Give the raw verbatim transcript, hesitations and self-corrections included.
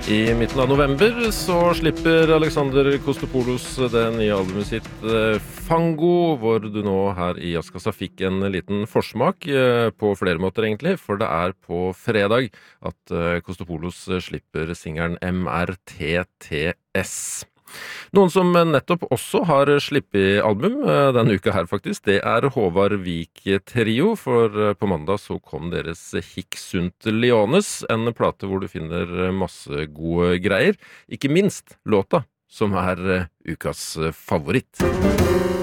I midten av november så slipper Alexander Kostopoulos det nye albumet sitt Fango, hvor du nå her i Jazzkassa fikk en liten forsmak på flere måter egentlig, for det er på fredag at Kostopoulos slipper singelen M R T T S. Noen som nettopp også har slippet album denne uka her faktisk, det er Håvard Vik Trio, for på mandag så kom deres Hic Sunt Leones, en plate hvor du finner masse gode greier, ikke minst låta som er ukas favoritt.